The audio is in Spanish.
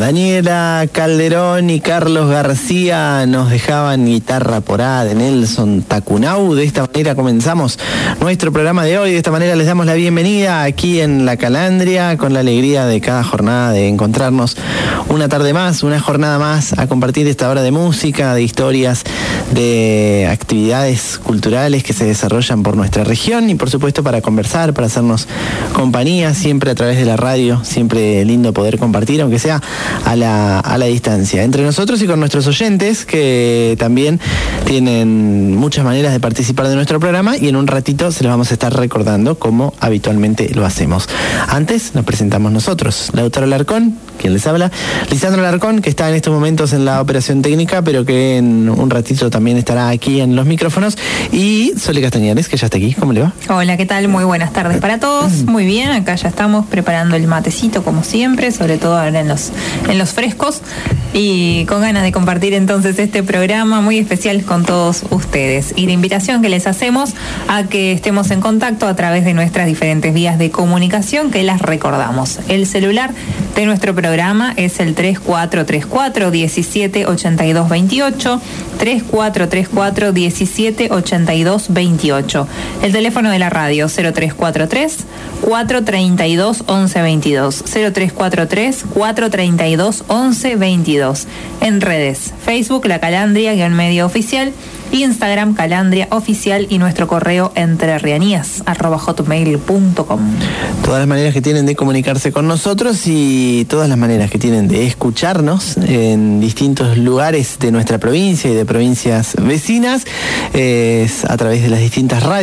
Daniela Calderón y Carlos García nos dejaban Guitarra Porá de Nelson Tacunau. De esta manera comenzamos nuestro programa de hoy. De esta manera les damos la bienvenida aquí en La Calandria, con la alegría de cada jornada de encontrarnos una tarde más, una jornada más, a compartir esta hora de música, de historias, de actividades culturales que se desarrollan por nuestra región y por supuesto para conversar, para hacernos compañía, siempre a través de la radio. Siempre lindo poder compartir, aunque sea a la distancia, entre nosotros y con nuestros oyentes, que también tienen muchas maneras de participar de nuestro programa, y en un ratito se los vamos a estar recordando como habitualmente lo hacemos. Antes nos presentamos nosotros, Lautaro Alarcón, quien les habla, Lisandro Alarcón, que está en estos momentos en la operación técnica, pero que en un ratito también estará aquí en los micrófonos, y Sole Castañares, que ya está aquí. ¿Cómo le va? Hola, ¿qué tal? Muy buenas tardes para todos. Muy bien, acá ya estamos preparando el matecito como siempre, sobre todo ahora en los frescos, y con ganas de compartir entonces este programa muy especial con todos ustedes. Y la invitación que les hacemos a que estemos en contacto a través de nuestras diferentes vías de comunicación, que las recordamos. El celular de nuestro programa es el 3434-178228, 3434-178228. El teléfono de la radio 0343-432-1122, 0343-432-1122. En redes, Facebook La Calandria _medio oficial, Instagram Calandria Oficial, y nuestro correo entrerrianías@hotmail.com. Todas las maneras que tienen de comunicarse con nosotros y todas las maneras que tienen de escucharnos en distintos lugares de nuestra provincia y de provincias vecinas es a través de las distintas radios